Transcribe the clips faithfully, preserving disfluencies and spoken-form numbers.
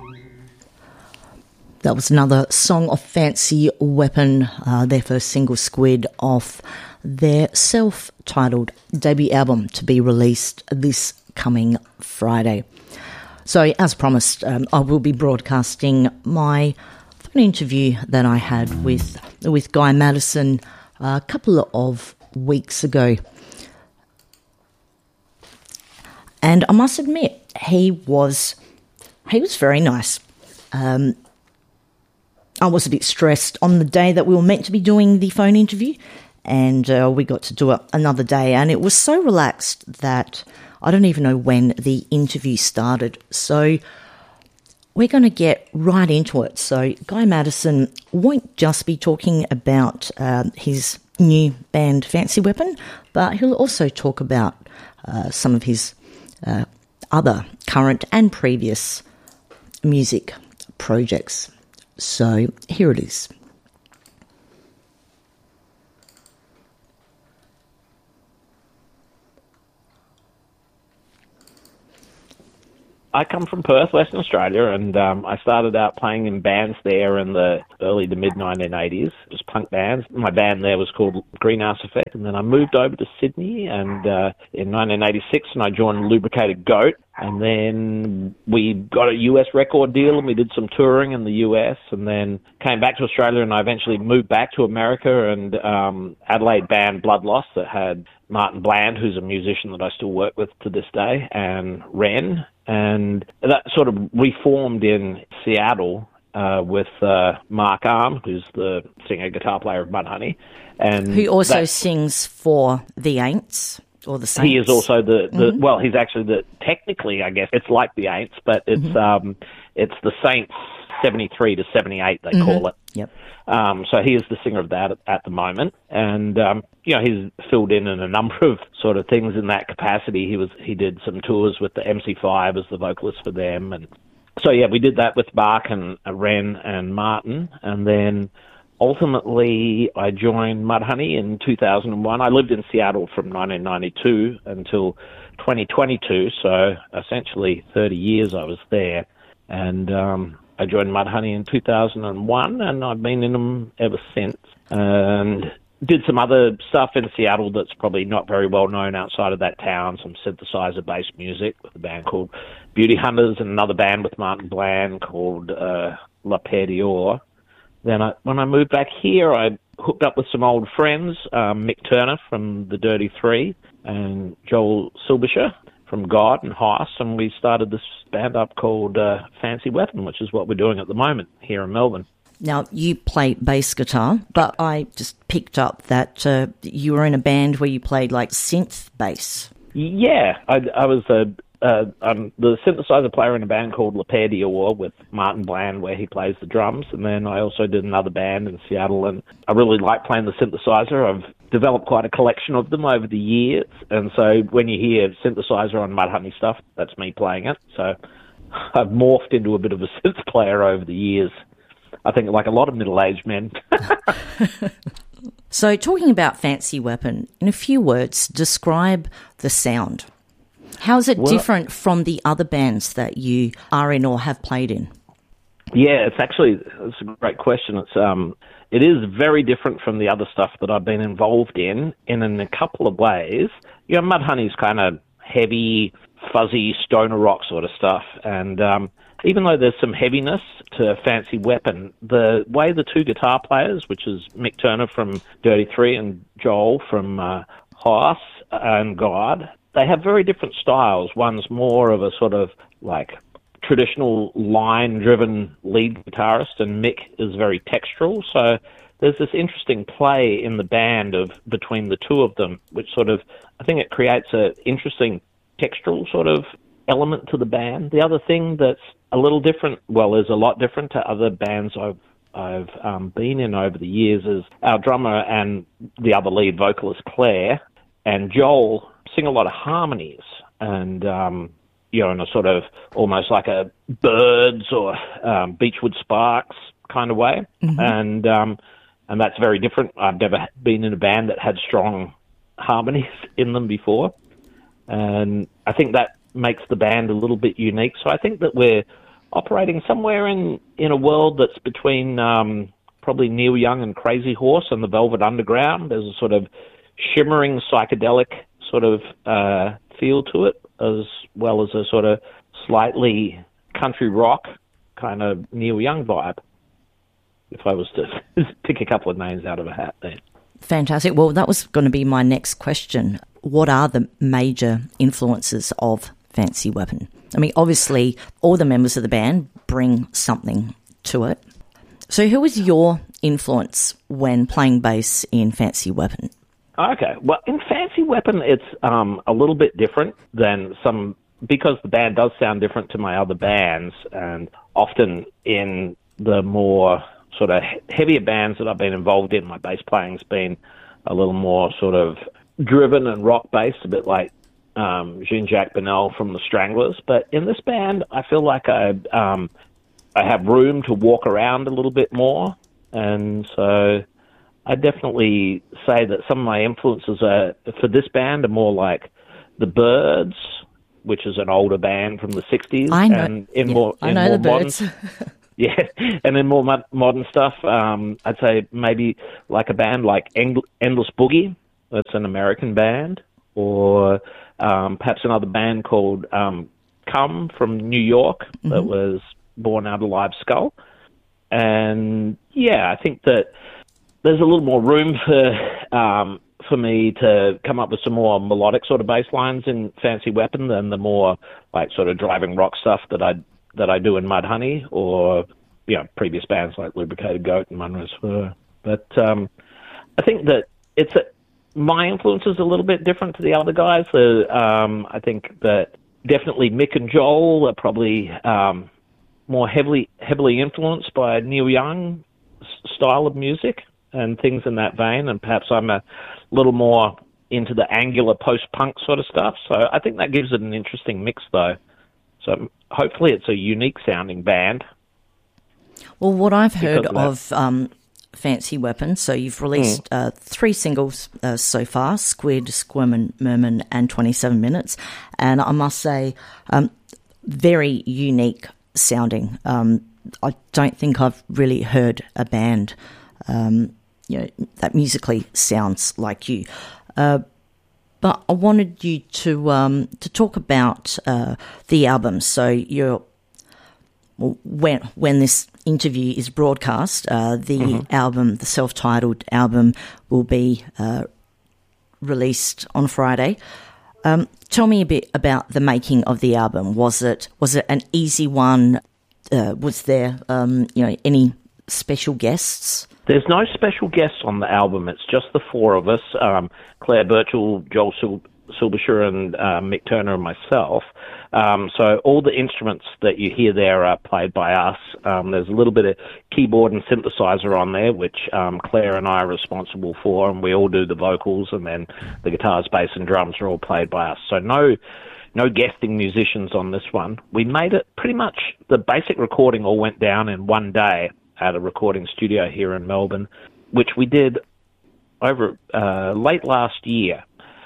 That was another song of Fancy Weapon, uh, their first single, Squid, off their self-titled debut album to be released this coming Friday. So, as promised, um, I will be broadcasting my phone interview that I had with with Guy Madison a couple of weeks ago. And I must admit, he was he was very nice. Um, I was a bit stressed on the day that we were meant to be doing the phone interview, and uh, we got to do it another day, and it was so relaxed that I don't even know when the interview started. So we're going to get right into it. So Guy Madison won't just be talking about uh, his new band Fancy Weapon, but he'll also talk about uh, some of his uh, other current and previous music projects. So here it is. I come from Perth, Western Australia, and um, I started out playing in bands there in the early to mid nineteen eighties. It was punk bands. My band there was called Greenhouse Effect, and then I moved over to Sydney and uh, in nineteen eighty-six, and I joined Lubricated Goat, and then we got a U S record deal, and we did some touring in the U S, and then came back to Australia, and I eventually moved back to America, and um, Adelaide band Blood Loss that had Martin Bland, who's a musician that I still work with to this day, and Ren. And that sort of reformed in Seattle uh, with uh, Mark Arm, who's the singer guitar player of Mudhoney, and who also that, sings for the Aints or the Saints. He is also the, the mm-hmm. well, he's actually the technically, I guess it's like the Aints, but it's mm-hmm. um, it's the Saints seventy-three to seventy-eight they mm-hmm. call it. Yep. Um, so he is the singer of that at, at the moment, and um, you know, he's filled in in a number of sort of things in that capacity. He was he did some tours with the M C five as the vocalist for them, and so yeah, we did that with Mark and uh, Ren and Martin, and then ultimately I joined Mudhoney in two thousand one. I lived in Seattle from nineteen ninety-two until twenty twenty-two, so essentially thirty years I was there, and um, I joined Mudhoney in two thousand one, and I've been in them ever since. And did some other stuff in Seattle that's probably not very well known outside of that town, some synthesizer-based music with a band called Beauty Hunters and another band with Martin Bland called uh, La Paire d'Or. Then I, when I moved back here, I hooked up with some old friends, um, Mick Turner from the Dirty Three and Joel Silberscher from God and Hoss, and we started this band up called uh, Fancy Weapon, which is what we're doing at the moment here in Melbourne. Now, you play bass guitar, but I just picked up that uh, you were in a band where you played like synth bass. Yeah, I, I was a, uh, I'm the synthesizer player in a band called La Paire d'Or with Martin Bland, where he plays the drums, and then I also did another band in Seattle, and I really like playing the synthesizer. I've developed quite a collection of them over the years, and so when you hear synthesizer on Mudhoney stuff, that's me playing it. So I've morphed into a bit of a synth player over the years. I think like a lot of middle-aged men. So talking about Fancy Weapon, in a few words, describe the sound. How is it well, different from the other bands that you are in or have played in? Yeah, it's actually it's a great question. It's um, it is very different from the other stuff that I've been involved in, and in a couple of ways. You know, Mudhoney's kind of heavy, fuzzy stoner rock sort of stuff, and um, even though there's some heaviness to Fancy Weapon, the way the two guitar players, which is Mick Turner from Dirty Three and Joel from uh, Hoss and God, they have very different styles. One's more of a sort of like traditional line-driven lead guitarist, and Mick is very textural. So there's this interesting play in the band of between the two of them, which sort of, I think it creates an interesting textural sort of element to the band. The other thing that's a little different, well, is a lot different to other bands I've I've um, been in over the years, is our drummer and the other lead vocalist, Claire, and Joel sing a lot of harmonies, and um, you know, in a sort of almost like a Birds or um, Beachwood Sparks kind of way, mm-hmm. and um, and that's very different. I've never been in a band that had strong harmonies in them before, and I think that makes the band a little bit unique. So I think that we're operating somewhere in, in a world that's between um, probably Neil Young and Crazy Horse and the Velvet Underground. There's a sort of shimmering psychedelic sort of uh, feel to it, as well as a sort of slightly country rock kind of Neil Young vibe, if I was to pick a couple of names out of a hat there. Fantastic. Well, that was going to be my next question. What are the major influences of Fancy Weapon? I mean, obviously, all the members of the band bring something to it. So who was your influence when playing bass in Fancy Weapon? Okay. Well, in Fancy Weapon, it's um, a little bit different than some, because the band does sound different to my other bands, and often in the more sort of heavier bands that I've been involved in, my bass playing's been a little more sort of driven and rock-based, a bit like um, Jean-Jacques Burnel from the Stranglers. But in this band, I feel like I um, I have room to walk around a little bit more, and so I definitely say that some of my influences are, for this band are more like the Byrds, which is an older band from the sixties. I know, and in yeah, more, I in know more the modern, Byrds. yeah, and then more mo- modern stuff, um, I'd say maybe like a band like Eng- Endless Boogie. That's an American band. Or um, perhaps another band called um, Come from New York, mm-hmm. that was born out of Live Skull. And yeah, I think that there's a little more room for um, for me to come up with some more melodic sort of bass lines in Fancy Weapon than the more like sort of driving rock stuff that I that I do in Mudhoney, or you know, previous bands like Lubricated Goat and Munro's Fur. But um, I think that it's a, my influence is a little bit different to the other guys. So, um, I think that definitely Mick and Joel are probably um, more heavily heavily influenced by Neil Young style of music and things in that vein, and perhaps I'm a little more into the angular post-punk sort of stuff. So I think that gives it an interesting mix, though. So hopefully it's a unique sounding band. Well, what I've heard of, of um, Fancy Weapon, so you've released mm. uh, three singles uh, so far, Squid, Squirmin', Merman and twenty-seven minutes. And I must say, um, very unique sounding. Um, I don't think I've really heard a band um, you know, that musically sounds like you. Uh, but I wanted you to um, to talk about uh, the album. So you're well, when when this interview is broadcast, uh, the mm-hmm. album, the self-titled album, will be uh, released on Friday. Um, tell me a bit about the making of the album. Was it was it an easy one? Uh, was there um, you know any special guests? There's no special guests on the album. It's just the four of us, um, Claire Birchall, Joel Sil- Silbersher, and uh, Mick Turner and myself. Um, so all the instruments that you hear there are played by us. Um, there's a little bit of keyboard and synthesizer on there, which um, Claire and I are responsible for, and we all do the vocals, and then the guitars, bass, and drums are all played by us. So no no guesting musicians on this one. We made it pretty much, the basic recording all went down in one day at a recording studio here in Melbourne, which we did over uh, late last year.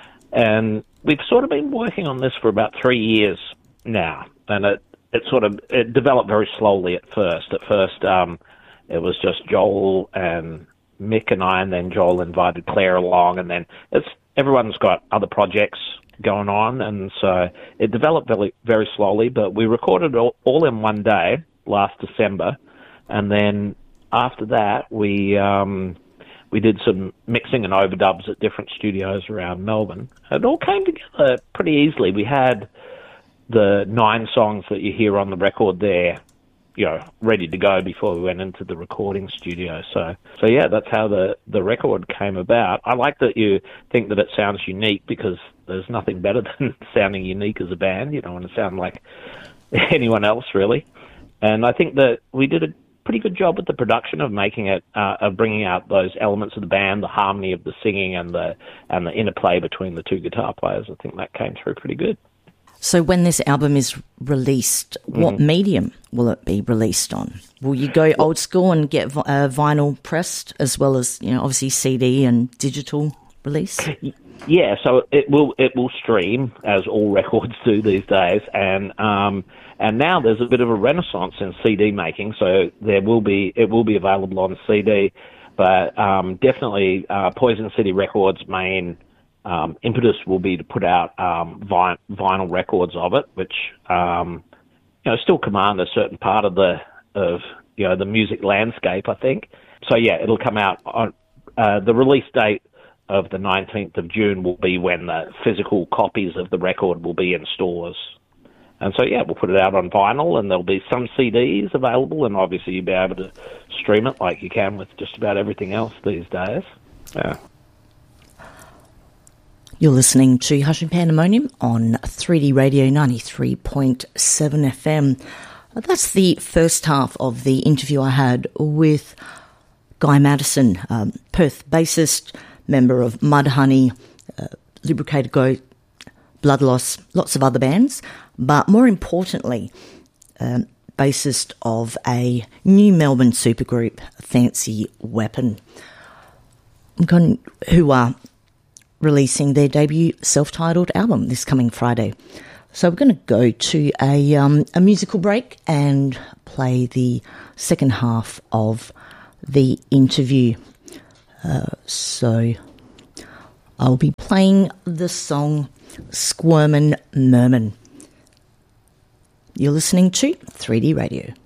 And we've sort of been working on this for about three years now. And it, it sort of it developed very slowly at first. At first, um, it was just Joel and Mick and I, and then Joel invited Claire along. And then it's everyone's got other projects going on. And so it developed very, very slowly. But we recorded all, all in one day last December. And then after that, we um, we did some mixing and overdubs at different studios around Melbourne. It all came together pretty easily. We had the nine songs that you hear on the record there, you know, ready to go before we went into the recording studio. So, so yeah, that's how the, the record came about. I like that you think that it sounds unique, because there's nothing better than sounding unique as a band. You don't want to sound like anyone else, really. And I think that we did a pretty good job with the production of making it, uh, of bringing out those elements of the band, the harmony of the singing and the and the interplay between the two guitar players. I think that came through pretty good. So when this album is released, what mm-hmm. medium will it be released on? Will you go old school and get uh, vinyl pressed, as well as, you know, obviously C D and digital release? Yeah, so it will it will stream, as all records do these days, and um, and now there's a bit of a renaissance in C D making. So there will be it will be available on C D, but um, definitely uh, Poison City Records' main um, impetus will be to put out um, vi- vinyl records of it, which um, you know still command a certain part of the of you know the music landscape, I think. So yeah, it'll come out on uh, the release date of the nineteenth of June will be when the physical copies of the record will be in stores. And so, yeah, we'll put it out on vinyl, and there'll be some C Ds available, and obviously you'll be able to stream it like you can with just about everything else these days. Yeah. You're listening to Hush and Pandemonium on three D Radio ninety-three point seven F M. That's the first half of the interview I had with Guy Madison, um, Perth bassist, member of Mudhoney, uh, Lubricated Goat, Blood Loss, lots of other bands, but more importantly, um, bassist of a new Melbourne supergroup, Fancy Weapon, who are releasing their debut self-titled album this coming Friday. So we're going to go to a, um, a musical break and play the second half of the interview. Uh, so I'll be playing the song Squirmin' Mermin. You're listening to three D Radio.